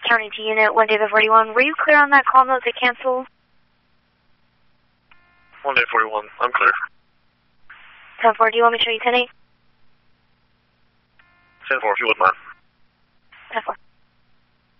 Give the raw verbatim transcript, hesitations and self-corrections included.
County to Unit one David forty-one. Were you clear on that call note to cancel? one Day forty-one, I'm clear. ten four, do you want me to show you ten eight? ten four, if you wouldn't mind. ten four.